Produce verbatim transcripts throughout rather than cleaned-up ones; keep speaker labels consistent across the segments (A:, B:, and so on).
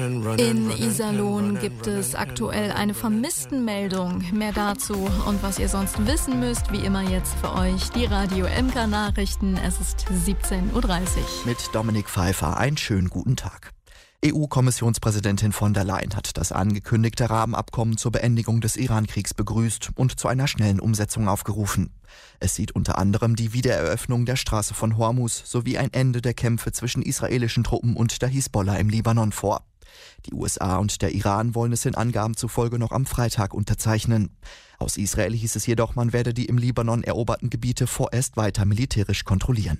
A: In Iserlohn gibt es aktuell eine Vermisstenmeldung. Mehr dazu und was ihr sonst wissen müsst, wie immer jetzt für euch die Radio M K-Nachrichten. Es ist siebzehn Uhr dreißig.
B: Mit Dominik Pfeiffer einen schönen guten Tag. E U-Kommissionspräsidentin von der Leyen hat das angekündigte Rahmenabkommen zur Beendigung des Iran-Kriegs begrüßt und zu einer schnellen Umsetzung aufgerufen. Es sieht unter anderem die Wiedereröffnung der Straße von Hormuz sowie ein Ende der Kämpfe zwischen israelischen Truppen und der Hisbollah im Libanon vor. Die U S A und der Iran wollen es den Angaben zufolge noch am Freitag unterzeichnen. Aus Israel hieß es jedoch, man werde die im Libanon eroberten Gebiete vorerst weiter militärisch kontrollieren.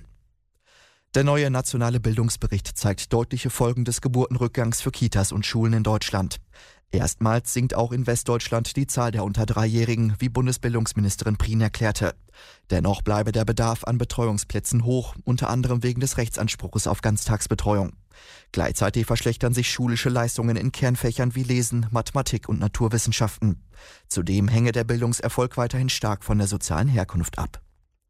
B: Der neue nationale Bildungsbericht zeigt deutliche Folgen des Geburtenrückgangs für Kitas und Schulen in Deutschland. Erstmals sinkt auch in Westdeutschland die Zahl der unter Dreijährigen, wie Bundesbildungsministerin Prien erklärte. Dennoch bleibe der Bedarf an Betreuungsplätzen hoch, unter anderem wegen des Rechtsanspruchs auf Ganztagsbetreuung. Gleichzeitig verschlechtern sich schulische Leistungen in Kernfächern wie Lesen, Mathematik und Naturwissenschaften. Zudem hänge der Bildungserfolg weiterhin stark von der sozialen Herkunft ab.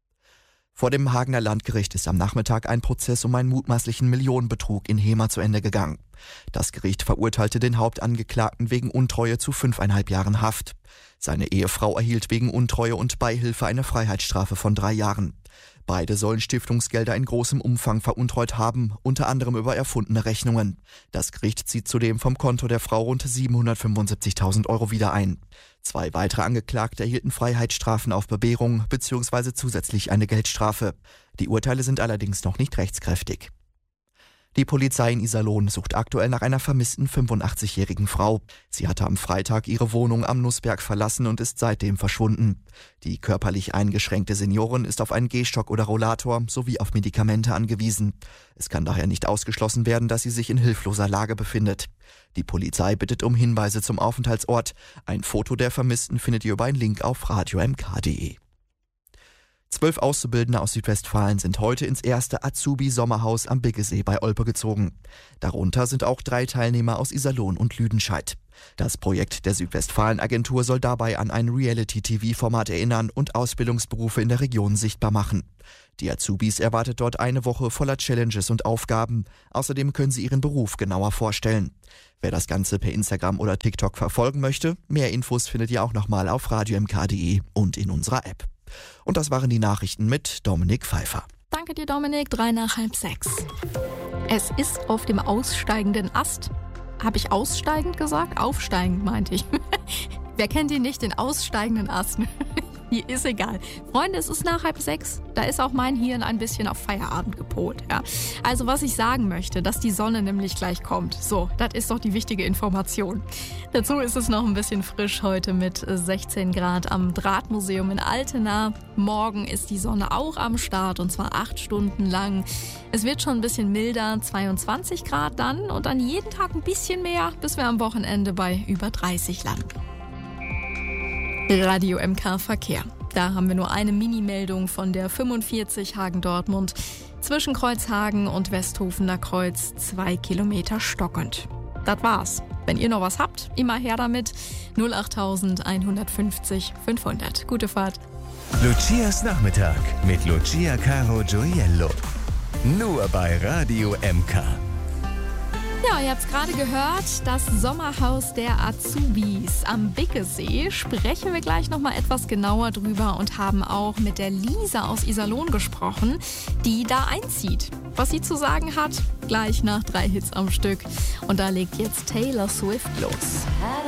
B: Vor dem Hagener Landgericht ist am Nachmittag ein Prozess um einen mutmaßlichen Millionenbetrug in Hemer zu Ende gegangen. Das Gericht verurteilte den Hauptangeklagten wegen Untreue zu fünfeinhalb Jahren Haft. Seine Ehefrau erhielt wegen Untreue und Beihilfe eine Freiheitsstrafe von drei Jahren. Beide sollen Stiftungsgelder in großem Umfang veruntreut haben, unter anderem über erfundene Rechnungen. Das Gericht zieht zudem vom Konto der Frau rund siebenhundertfünfundsiebzigtausend Euro wieder ein. Zwei weitere Angeklagte erhielten Freiheitsstrafen auf Bewährung bzw. zusätzlich eine Geldstrafe. Die Urteile sind allerdings noch nicht rechtskräftig. Die Polizei in Iserlohn sucht aktuell nach einer vermissten fünfundachtzigjährigen Frau. Sie hatte am Freitag ihre Wohnung am Nussberg verlassen und ist seitdem verschwunden. Die körperlich eingeschränkte Seniorin ist auf einen Gehstock oder Rollator sowie auf Medikamente angewiesen. Es kann daher nicht ausgeschlossen werden, dass sie sich in hilfloser Lage befindet. Die Polizei bittet um Hinweise zum Aufenthaltsort. Ein Foto der Vermissten findet ihr über einen Link auf radio m k punkt d e. Zwölf Auszubildende aus Südwestfalen sind heute ins erste Azubi-Sommerhaus am Biggesee bei Olpe gezogen. Darunter sind auch drei Teilnehmer aus Iserlohn und Lüdenscheid. Das Projekt der Südwestfalen-Agentur soll dabei an ein Reality-T V-Format erinnern und Ausbildungsberufe in der Region sichtbar machen. Die Azubis erwartet dort eine Woche voller Challenges und Aufgaben. Außerdem können sie ihren Beruf genauer vorstellen. Wer das Ganze per Instagram oder TikTok verfolgen möchte, mehr Infos findet ihr auch nochmal auf radio m k punkt d e und in unserer App. Und das waren die Nachrichten mit Dominik Pfeiffer.
A: Danke dir, Dominik. Drei nach halb sechs. Es ist auf dem aussteigenden Ast. Habe ich aussteigend gesagt? Aufsteigend meinte ich. Wer kennt ihn nicht, den aussteigenden Ast? Hier ist egal. Freunde, es ist nach halb sechs. Da ist auch mein Hirn ein bisschen auf Feierabend gepolt. Ja. Also was ich sagen möchte, dass die Sonne nämlich gleich kommt. So, das ist doch die wichtige Information. Dazu ist es noch ein bisschen frisch heute mit sechzehn Grad am Drahtmuseum in Altena. Morgen ist die Sonne auch am Start und zwar acht Stunden lang. Es wird schon ein bisschen milder, zweiundzwanzig Grad dann und dann jeden Tag ein bisschen mehr, bis wir am Wochenende bei über dreißig landen. Radio M K Verkehr. Da haben wir nur eine Mini-Meldung von der fünfundvierzig Hagen-Dortmund. Zwischen Kreuzhagen und Westhofener Kreuz zwei Kilometer stockend. Das war's. Wenn ihr noch was habt, immer her damit. null acht eins fünfzig fünfhundert. Gute Fahrt.
C: Lucias Nachmittag mit Lucia Caro Gioiello. Nur bei Radio M K.
A: Ja, ihr habt es gerade gehört, das Sommerhaus der Azubis am Biggesee. Sprechen wir gleich nochmal etwas genauer drüber und haben auch mit der Lisa aus Iserlohn gesprochen, die da einzieht. Was sie zu sagen hat, gleich nach drei Hits am Stück. Und da legt jetzt Taylor Swift los.